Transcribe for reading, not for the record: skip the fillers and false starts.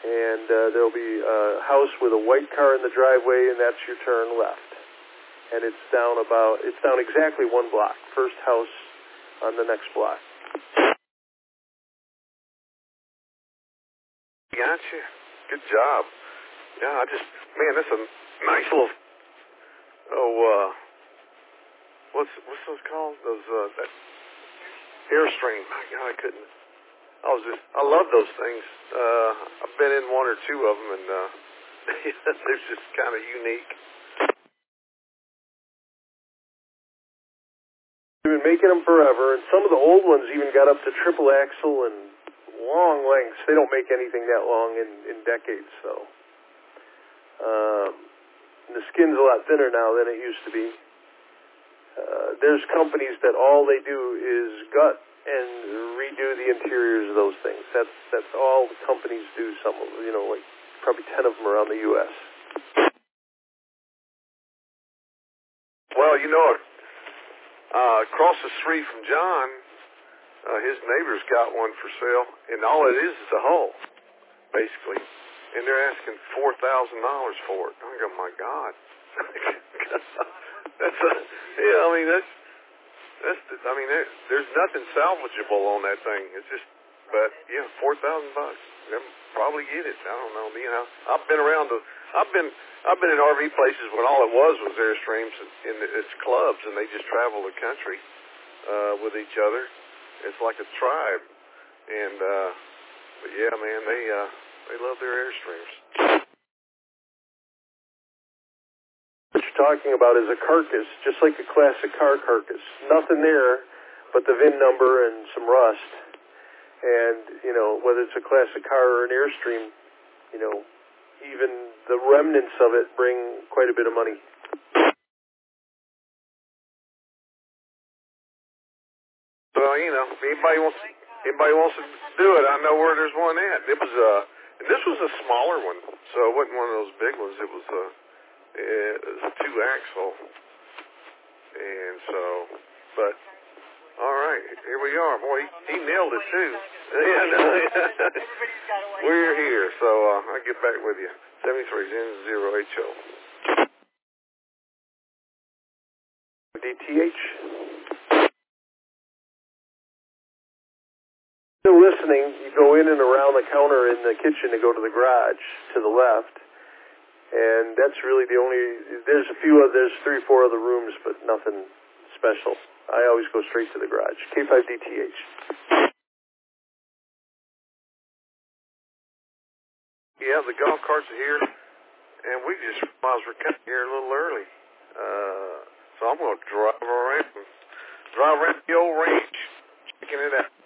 and there'll be a house with a white car in the driveway, and that's your turn left. And it's down exactly one block. First house on the next block. Gotcha. Good job. Yeah, man, that's a nice little. What's those called? That Airstream. My God, I love those things. I've been in one or two of them, and they're just kind of unique. We've been making them forever, and some of the old ones even got up to triple axle and long lengths. They don't make anything that long in decades, so. And the skin's a lot thinner now than it used to be. There's companies that all they do is gut and redo the interiors of those things. That's all the companies do. Some of them, like probably 10 of them around the U.S. Well, across the street from John, his neighbor's got one for sale, and all it is a hull, basically. And they're asking $4,000 for it. I go, my God. There's nothing salvageable on that thing. It's just, but yeah, $4,000. They'll probably get it. I don't know. I've been around I've been in RV places when all it was Airstreams and it's clubs, and they just travel the country with each other. It's like a tribe, and but yeah, man, they love their Airstreams. What you're talking about is a carcass, just like a classic car carcass. Nothing there but the VIN number and some rust. And, whether it's a classic car or an Airstream, even the remnants of it bring quite a bit of money. So, anybody wants to do it, I know where there's one at. This was a smaller one, so it wasn't one of those big ones. It was a 2-axle. And so, but, all right, here we are. Boy, he nailed it, too. We're here, so I'll get back with you. 73N0HO. DTH. Still listening, you go in and around the counter in the kitchen to go to the garage to the left. And that's really the only, there's 3 or 4 other rooms, but nothing special. I always go straight to the garage. K5DTH. Yeah, the golf carts are here, and we just realized we're coming here a little early. So I'm going to drive around the old range, checking it out.